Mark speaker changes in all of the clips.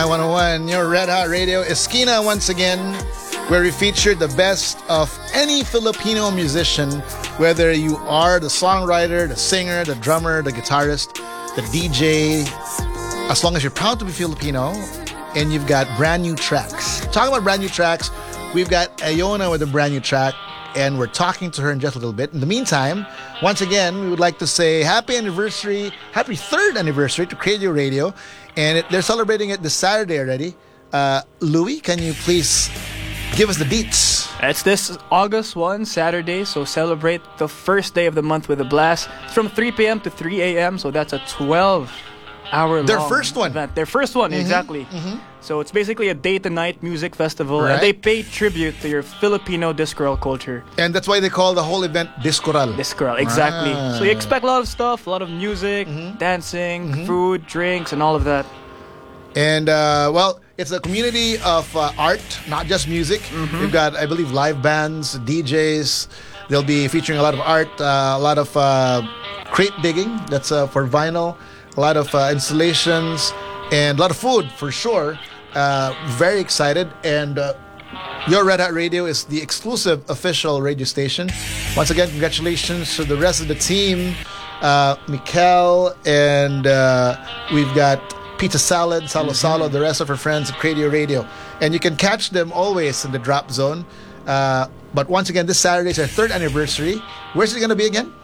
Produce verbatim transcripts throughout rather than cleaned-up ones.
Speaker 1: Y one oh one, your Red Hot Radio. Esquina once again, where we feature the best of any Filipino musician, whether you are the songwriter, the singer, the drummer, the guitarist, the D J, as long as you're proud to be Filipino and you've got brand new tracks. Talking about brand new tracks, we've got Ayona with a brand new track, and we're talking to her in just a little bit. In the meantime, once again, we would like to say happy anniversary, happy third anniversary to Credio Radio. And it, they're celebrating it this Saturday already. Uh, Louis, can you please give us the deets?
Speaker 2: It's this August first, Saturday, so celebrate the first day of the month with a blast. It's from three p.m. to three a.m., so that's a twelve-hour long
Speaker 1: Their first one.
Speaker 2: event. Their first one,
Speaker 1: mm-hmm,
Speaker 2: exactly.
Speaker 1: Mm-hmm.
Speaker 2: So it's basically a day-to-night music festival,
Speaker 1: right,
Speaker 2: and they pay tribute to your Filipino discoral culture.
Speaker 1: And that's why they call the whole event Discoral.
Speaker 2: Discoral, exactly.
Speaker 1: Ah.
Speaker 2: So you expect a lot of stuff, a lot of music,
Speaker 1: mm-hmm,
Speaker 2: dancing,
Speaker 1: mm-hmm,
Speaker 2: food, drinks, and all of that.
Speaker 1: And, uh, well, it's a community of uh, art, not just music.
Speaker 2: Mm-hmm.
Speaker 1: We've got, I believe, live bands, D Js. They'll be featuring a lot of art, uh, a lot of uh, crate digging. That's uh, for vinyl. A lot of uh, installations. And a lot of food, for sure. Uh, very excited. And uh, your Red Hot Radio is the exclusive official radio station. Once again, congratulations to the rest of the team. Uh, Mikel, and uh, we've got Pizza Salad, Salo
Speaker 2: mm-hmm.
Speaker 1: Salo, the rest of our friends at Credio Radio. And you can catch them always in the drop zone. Uh, but once again, this Saturday is our third anniversary. Where's it going to be again?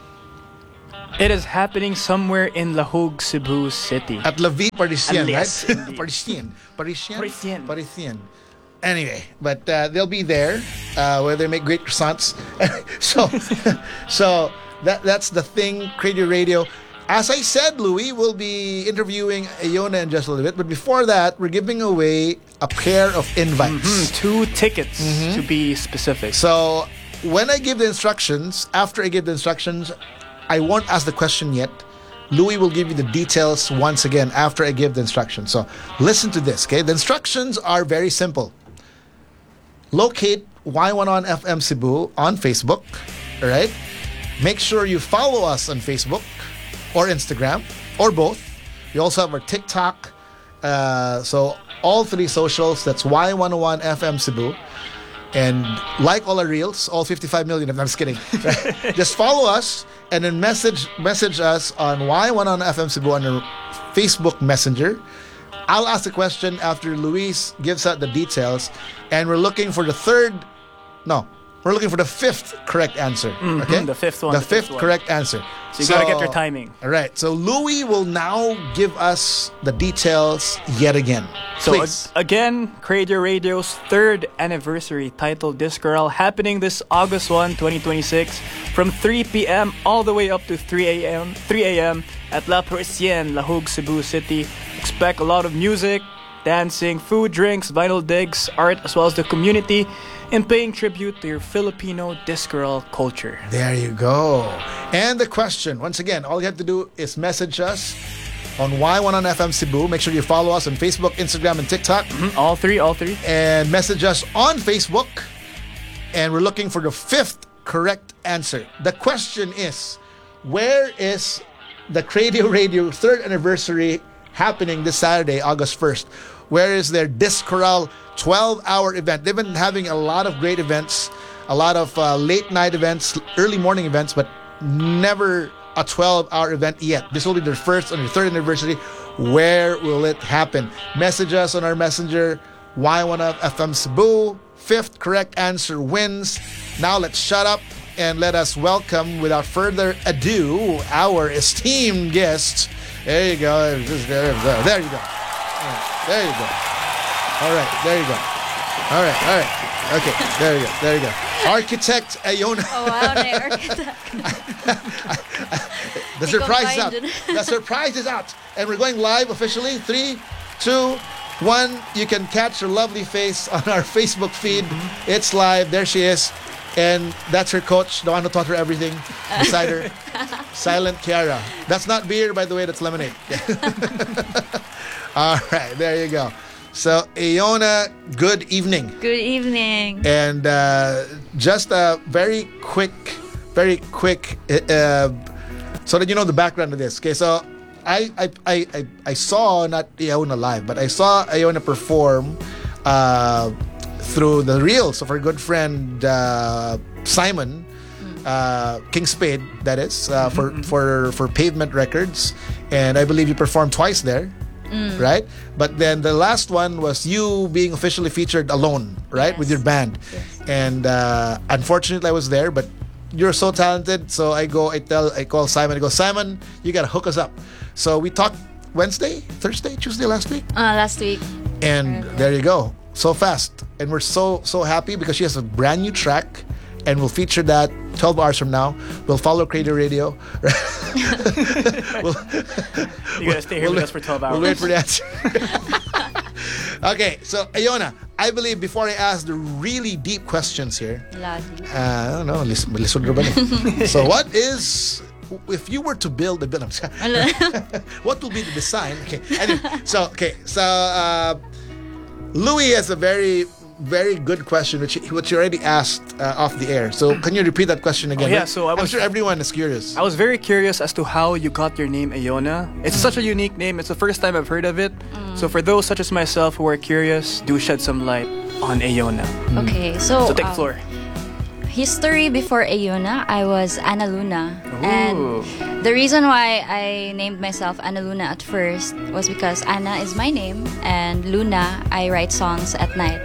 Speaker 2: It is happening somewhere in Lahug, Cebu City.
Speaker 1: At La Vie Parisien,
Speaker 2: Yes,
Speaker 1: right?
Speaker 2: indeed.
Speaker 1: Parisien. Parisien?
Speaker 2: Parisien.
Speaker 1: Parisien. Anyway, but uh, they'll be there uh, where they make great croissants. so so that that's the thing, Credio Radio. As I said, Louis, we'll be interviewing Ayona in just a little bit. But before that, we're giving away a pair of invites.
Speaker 2: Mm-hmm. Two tickets,
Speaker 1: mm-hmm,
Speaker 2: to be specific.
Speaker 1: So when I give the instructions, after I give the instructions, I won't ask the question yet. Louis will give you the details once again after I give the instructions. So listen to this, okay? The instructions are very simple. Locate Y one oh one F M Cebu on Facebook, all right? Make sure you follow us on Facebook or Instagram, or both. We also have our TikTok. Uh, so all three socials, that's Y one oh one F M Cebu. And like all our reels, all fifty-five million of them. I'm just kidding. Just follow us and then message message us on Y one oh one F M Cebu on our Facebook Messenger. I'll ask the question after Luis gives out the details. And we're looking for the third, no, we're looking for the fifth correct answer.
Speaker 2: Mm-hmm,
Speaker 1: okay?
Speaker 2: the fifth one.
Speaker 1: The,
Speaker 2: the
Speaker 1: fifth,
Speaker 2: fifth
Speaker 1: correct one. answer.
Speaker 2: So you gotta get your timing.
Speaker 1: All right. So Louis will now give us the details yet again.
Speaker 2: So
Speaker 1: Please.
Speaker 2: ag- again, Credio Radio's third anniversary titled Discoral happening this August first, twenty twenty-six from three p.m. all the way up to three a.m. three a.m. at La Parisienne, Lahug, Cebu City. Expect a lot of music, dancing, food, drinks, vinyl digs, art, as well as the community, and paying tribute to your Filipino discoral culture.
Speaker 1: There you go. And the question, once again, all you have to do is message us on Y one oh one F M Cebu. Make sure you follow us on Facebook, Instagram, and TikTok.
Speaker 2: Mm-hmm. All three, all three.
Speaker 1: And message us on Facebook. And we're looking for the fifth correct answer. The question is, where is the Credio Radio third anniversary happening this Saturday, August first? Where is their Discoral twelve-hour event? They've been having a lot of great events, a lot of uh, late-night events, early morning events, but never a twelve-hour event yet. This will be their first and their third anniversary. Where will it happen? Message us on our messenger, Y one oh one F M Cebu. Fifth correct answer wins. Now let's shut up and let us welcome, without further ado, our esteemed guest. There you go. There you go. There you go. There you go. All right. There you go. All right. All right. Okay. There you go. There you go. Architect Ayona.
Speaker 3: Oh, wow, na architect.
Speaker 1: The surprise is out. The surprise is out. And we're going live officially. Three, two, one. You can catch her lovely face on our Facebook feed. Mm-hmm. It's live. There she is. And that's her coach, the one who taught her everything. Beside her, Silent Kiara. That's not beer, by the way. That's lemonade. All right, there you go. So, Ayona, good evening.
Speaker 3: Good evening.
Speaker 1: And uh, just a very quick, very quick, uh, so that you know the background of this. Okay, so I, I, I, I, I saw not Iona live, but I saw Iona perform uh, through the reels of our good friend uh, Simon, uh, King Spade, that is, uh, for, for for Pavement Records, and I believe you performed twice there. Mm. Right, but then the last one was you being officially featured alone, right,
Speaker 3: Yes.
Speaker 1: with your band,
Speaker 3: Yes.
Speaker 1: and uh, unfortunately I was there, but you're so talented. So I go, I tell, I call Simon. I go, Simon, you gotta hook us up. So we talked Wednesday, Thursday, Tuesday last week,
Speaker 3: Uh, last week.
Speaker 1: and there you go, so fast, and we're so so happy because she has a brand new track, and we'll feature that twelve hours from now. We'll follow Creator Radio. we'll,
Speaker 2: You gotta stay here
Speaker 1: we'll
Speaker 2: with
Speaker 1: wait-
Speaker 2: us for twelve hours.
Speaker 1: We'll wait for the answer. Okay, so Iona, I believe before I ask the really deep questions here,
Speaker 3: Lagi.
Speaker 1: uh, I don't know, lis- lisod ka ba ni? So what is, if you were to build a building, what will be the design? Okay, anyway, so okay, so uh, Louis has a very, very good question, which which you already asked uh, off the air. So can you repeat that question again?
Speaker 2: Oh, yeah, so I
Speaker 1: I'm
Speaker 2: was-
Speaker 1: sure everyone is curious.
Speaker 2: I was very curious as to how you got your name Iona. It's such a unique name. It's the first time I've heard of it. So for those such as myself who are curious, do shed some light on Iona.
Speaker 3: Okay, so,
Speaker 2: So take the
Speaker 3: um,
Speaker 2: floor.
Speaker 3: history before Iona, I was Ana Luna.
Speaker 2: Ooh.
Speaker 3: And the reason why I named myself Ana Luna at first was because Ana is my name and Luna, I write songs at night.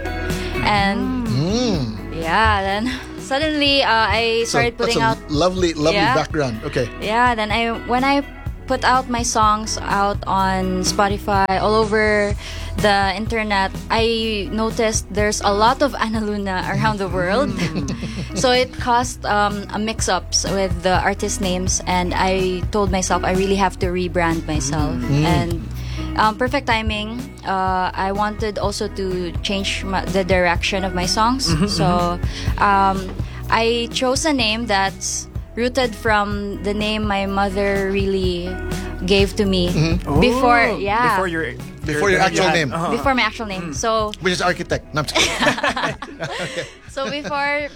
Speaker 3: And
Speaker 1: Mm.
Speaker 3: yeah, then suddenly uh, I
Speaker 1: So
Speaker 3: started
Speaker 1: that's
Speaker 3: putting
Speaker 1: a
Speaker 3: out
Speaker 1: lovely, lovely
Speaker 3: Yeah.
Speaker 1: background. Okay.
Speaker 3: Yeah, then I when I put out my songs out on Spotify, all over the internet, I noticed there's a lot of Ana Luna around the world. So it caused um, a mix-ups with the artist names, and I told myself I really have to rebrand myself. And um, perfect timing. Uh, I wanted also to change my, the direction of my songs. So um, I chose a name that's rooted from the name my mother really gave to me before,
Speaker 2: Oh,
Speaker 3: yeah,
Speaker 2: Before your
Speaker 1: Before your actual name.
Speaker 2: Uh-huh.
Speaker 3: before my actual name. So
Speaker 1: Which is architect. No, I'm just kidding.
Speaker 3: so before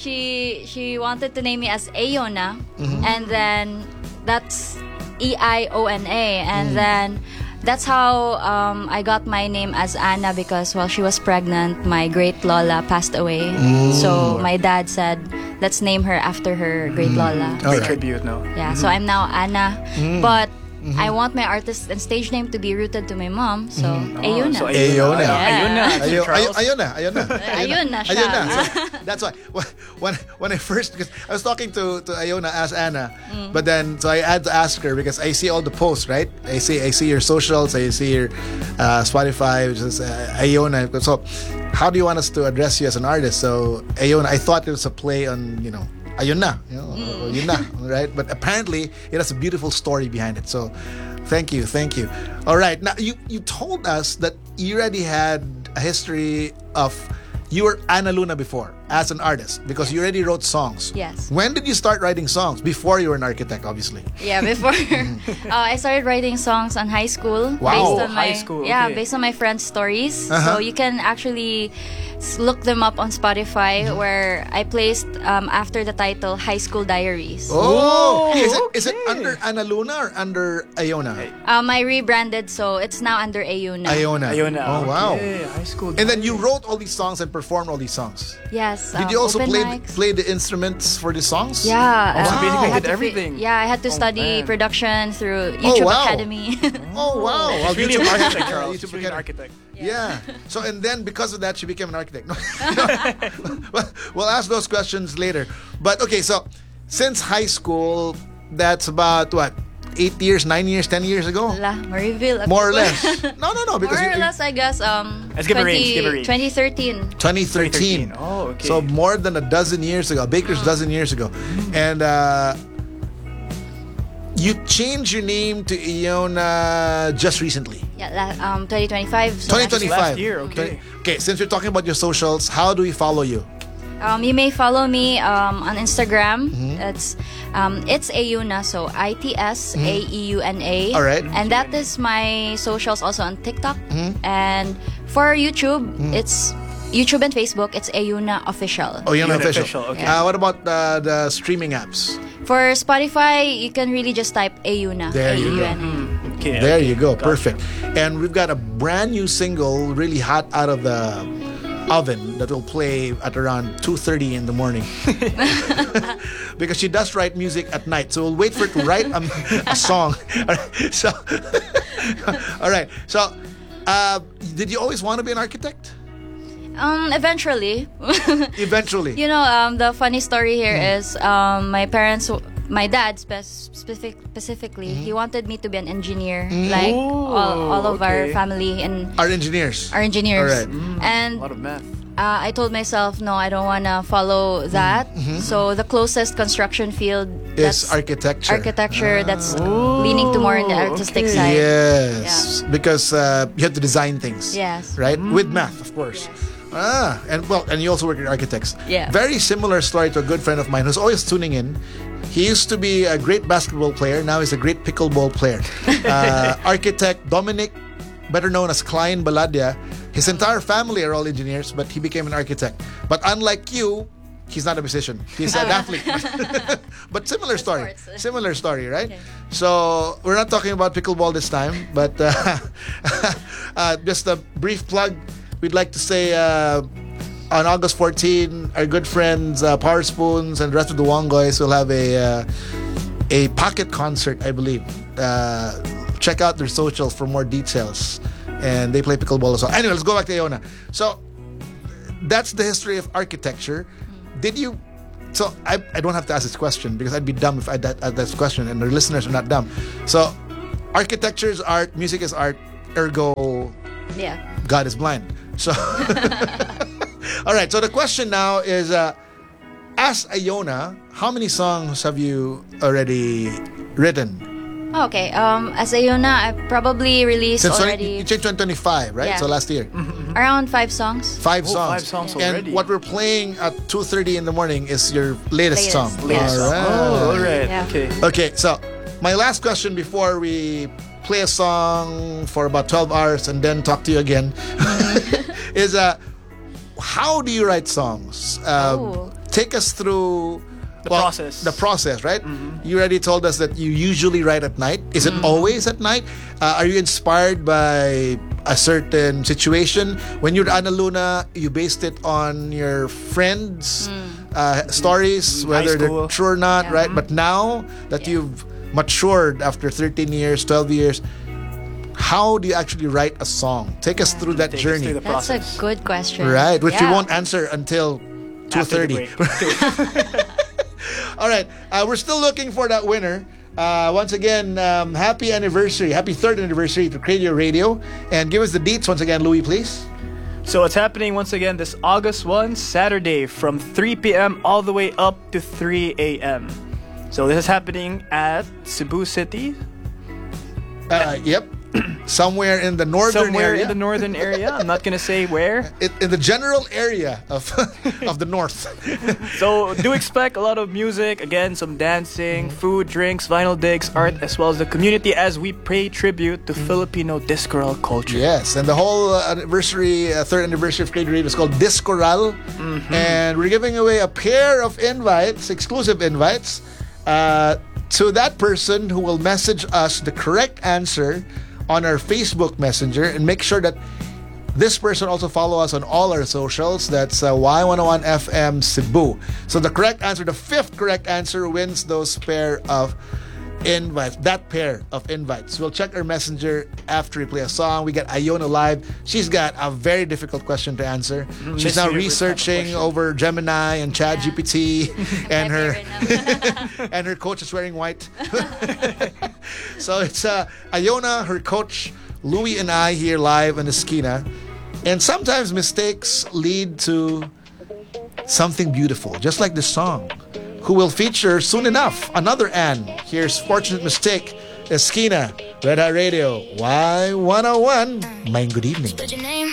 Speaker 3: she she wanted to name me as Iona, and then that's E I O N A, and then that's how um, I got my name as Anna, because while she was pregnant, my great Lola passed away. So my dad said, let's name her after her great Lola.
Speaker 1: All
Speaker 2: Great
Speaker 1: right.
Speaker 2: tribute, no?
Speaker 3: Yeah, so I'm now Anna, but I want my artist and stage name to be rooted to my mom, so Ayuna.
Speaker 2: So
Speaker 1: Ayona.
Speaker 2: Ayuna. Ayuna.
Speaker 1: Ayo, ayo,
Speaker 2: Charles.
Speaker 1: ayun na, ayun na.
Speaker 3: Ayun na siya.
Speaker 1: Ayun na. So, that's why when when I first, because I was talking to to Ayona as Anna, but then so I had to ask her because I see all the posts, right? I see I see your socials, I see your uh, Spotify, which is uh, Ayona. So how do you want us to address you as an artist? So Ayona, I thought it was a play on, you know, ayun na, you know, yun na, right? But apparently it has a beautiful story behind it. So thank you, thank you. All right, now you you told us that you already had a history of, you were Ana Luna before as an artist because you already wrote songs.
Speaker 3: Yes.
Speaker 1: When did you start writing songs? Before you were an architect, obviously.
Speaker 3: Yeah, before uh, I started writing songs on high school.
Speaker 1: Wow.
Speaker 3: Based
Speaker 2: Oh,
Speaker 3: on my,
Speaker 2: high school,
Speaker 3: Yeah,
Speaker 2: okay.
Speaker 3: based on my friends' stories.
Speaker 1: Uh-huh.
Speaker 3: So you can actually s- look them up on Spotify, where I placed um, after the title High School Diaries.
Speaker 1: Oh, is it is it
Speaker 2: okay.
Speaker 1: under Ana Luna or under Ayona?
Speaker 3: Um, I rebranded, so it's now under Ayuna.
Speaker 1: Ayona.
Speaker 2: Ayuna.
Speaker 1: Oh wow.
Speaker 2: Okay, high school.
Speaker 1: And then you wrote all these songs and performed all these songs.
Speaker 3: Yes.
Speaker 1: Did
Speaker 3: um,
Speaker 1: you also
Speaker 3: open
Speaker 1: play
Speaker 3: mics.
Speaker 1: play the instruments for the songs?
Speaker 3: Yeah.
Speaker 2: Oh, so
Speaker 3: um,
Speaker 2: basically
Speaker 3: I
Speaker 2: you
Speaker 3: had
Speaker 2: did
Speaker 3: to fi-
Speaker 2: everything.
Speaker 3: yeah, I had to
Speaker 2: Oh,
Speaker 3: study
Speaker 2: man.
Speaker 3: production through YouTube
Speaker 1: wow.
Speaker 3: Academy.
Speaker 1: Oh wow. Well,
Speaker 2: She's really
Speaker 1: YouTube-
Speaker 2: an architect,
Speaker 1: Yeah,
Speaker 2: Charles.
Speaker 1: YouTube
Speaker 2: She's really an
Speaker 1: Academy.
Speaker 2: architect.
Speaker 1: Yeah. So and then because of that, she became an architect. No. well, we'll ask those questions later. But okay, so since high school, that's about what, eight years, nine years, ten years ago,
Speaker 3: La, ma-reveal.
Speaker 1: more or less. No, no, no. Because
Speaker 3: More or
Speaker 1: you,
Speaker 3: less, I guess. Um,
Speaker 2: Let's give a range, give a range.
Speaker 3: twenty thirteen.
Speaker 1: twenty thirteen.
Speaker 2: Oh, okay.
Speaker 1: So more than a dozen years ago, a baker's dozen years ago, and uh, you changed your name to Iona just recently.
Speaker 3: Yeah, la- um, twenty twenty-five. So
Speaker 1: twenty
Speaker 3: actually-
Speaker 1: twenty-five.
Speaker 2: Last year, okay.
Speaker 1: Okay, since we're talking about your socials, how do we follow you?
Speaker 3: Um, you may follow me um, on Instagram.
Speaker 1: Mm-hmm.
Speaker 3: It's um, it's Ayuna, so I T S A E U N A.
Speaker 1: All right.
Speaker 3: And that is my socials also on TikTok. And for YouTube, it's YouTube and Facebook. It's Ayuna Official.
Speaker 1: Oh, Iona
Speaker 2: Iona
Speaker 1: official.
Speaker 2: Official, okay.
Speaker 1: Uh, what about uh, the streaming apps?
Speaker 3: For Spotify, you can really just type Ayuna.
Speaker 1: There you go.
Speaker 3: A E U N A.
Speaker 2: Okay.
Speaker 1: There
Speaker 2: okay.
Speaker 1: you go.
Speaker 2: Gotcha.
Speaker 1: Perfect. And we've got a brand new single, really hot out of the oven, that will play at around two thirty in the morning. Because she does write music at night. So we'll wait for her to write a, a song. All right. So, all right. So, uh, did you always want to be an architect?
Speaker 3: Um, eventually.
Speaker 1: Eventually.
Speaker 3: You know, um, the funny story here
Speaker 1: Mm.
Speaker 3: is um, my parents, my dad spec- specific, specifically,
Speaker 1: Mm-hmm.
Speaker 3: he wanted me to be an engineer, like all, all of our
Speaker 2: okay.
Speaker 3: family and
Speaker 1: Our engineers.
Speaker 3: our engineers.
Speaker 1: All right.
Speaker 2: A
Speaker 3: And
Speaker 2: lot of math.
Speaker 3: uh, I told myself, no, I don't want to follow that. So the closest construction field
Speaker 1: Mm-hmm. Is
Speaker 3: that's
Speaker 1: architecture.
Speaker 3: architecture that's leaning to more on the artistic
Speaker 2: okay.
Speaker 3: side.
Speaker 1: Yes. Because uh, you have to design things.
Speaker 3: Yes.
Speaker 1: Right? With math, of course. Ah, and well, and you also work in architects.
Speaker 3: Yeah.
Speaker 1: Very similar story to a good friend of mine who's always tuning in. He used to be a great basketball player. Now he's a great pickleball player. Uh, architect Dominic, better known as Klein Baladia. His entire family are all engineers, but he became an architect. But unlike you, he's not a musician. He's an athlete. But similar story.
Speaker 3: sports.
Speaker 1: Similar story, right?
Speaker 3: Okay.
Speaker 1: So we're not talking about pickleball this time, but uh, uh, just a brief plug. We'd like to say uh, on August fourteenth, our good friends uh, Power Spoons and the rest of the Wongoys will have a uh, a pocket concert, I believe. Uh, check out their socials for more details. And they play pickleball as well. Anyway, let's go back to Iona. So that's the history of architecture. Did you? So I, I don't have to ask this question because I'd be dumb if I had asked this question, and the listeners are not dumb. So architecture is art, music is art, ergo
Speaker 3: Yeah.
Speaker 1: God is blind. So, all right. So the question now is, uh, as Iona, how many songs have you already written?
Speaker 3: Okay. Um, as Iona, I probably released
Speaker 1: Since
Speaker 3: already
Speaker 1: you changed twenty twenty-five, right?
Speaker 3: Yeah.
Speaker 1: So last year,
Speaker 3: around five songs.
Speaker 1: five
Speaker 2: Oh,
Speaker 1: songs.
Speaker 2: five songs
Speaker 1: and
Speaker 2: already.
Speaker 1: what we're playing at two thirty in the morning is your latest,
Speaker 3: Latest,
Speaker 1: song.
Speaker 3: latest
Speaker 1: All
Speaker 3: song.
Speaker 1: right.
Speaker 2: Oh, all right.
Speaker 3: Yeah.
Speaker 2: Okay.
Speaker 1: Okay. So my last question before we play a song for about twelve hours and then talk to you again is uh, how do you write songs? Um,
Speaker 3: Oh.
Speaker 1: Take us through
Speaker 2: The process.
Speaker 1: The process, right? You already told us that you usually write at night. Is it always at night? Uh, are you inspired by a certain situation? When you're Ana Luna, you based it on your friends' uh, stories, whether they're
Speaker 2: school.
Speaker 1: true or not,
Speaker 3: Yeah.
Speaker 1: right? But now that
Speaker 3: Yeah.
Speaker 1: you've matured after thirteen years, twelve years, how do you actually write a song? Take us through that
Speaker 2: Take us
Speaker 1: journey.
Speaker 2: through the
Speaker 3: That's a
Speaker 2: process.
Speaker 3: good question.
Speaker 1: Right, which we
Speaker 3: Yeah.
Speaker 1: won't answer until two
Speaker 2: After
Speaker 1: thirty.
Speaker 2: the break.
Speaker 1: All right, uh, we're still looking for that winner. Uh, once again, um, happy anniversary, happy third anniversary to Credio Radio. And give us the deets once again, Louis, please.
Speaker 2: So it's happening once again this August first, Saturday, from three p.m. all the way up to three a.m. So this is happening at Cebu City,
Speaker 1: Uh, yep, somewhere in the northern
Speaker 2: somewhere
Speaker 1: area.
Speaker 2: in the northern area. I'm not gonna say where.
Speaker 1: in, in the general area of of the north.
Speaker 2: So do expect a lot of music, again, some dancing, food, drinks, vinyl digs, art, as well as the community as we pay tribute to Filipino discoral culture.
Speaker 1: Yes, and the whole uh, anniversary, uh, third anniversary of Credio Radio is called Discoral, and we're giving away a pair of invites, exclusive invites, uh, to that person who will message us the correct answer on our Facebook Messenger, and make sure that this person also follow us on all our socials. That's uh, Y one oh one F M Cebu. So the correct answer, the fifth correct answer, wins those pair of invites. That pair of invites. We'll check our messenger after we play a song. We got Iona live. She's got a very difficult question to answer. She's
Speaker 2: Miss
Speaker 1: now
Speaker 2: Universe
Speaker 1: researching
Speaker 2: type of
Speaker 1: over Gemini and Chat G P T, and
Speaker 3: My
Speaker 1: her
Speaker 3: favorite now.
Speaker 1: and her coach is wearing white. So it's uh, Iona, her coach, Louie, and I here live in the Esquina. And sometimes mistakes lead to something beautiful, just like this song, who will feature soon enough. Another Anne. Here's Fortunate Mistake, Esquina, Red Hot Radio, Y one oh one. My good evening.
Speaker 4: Put your name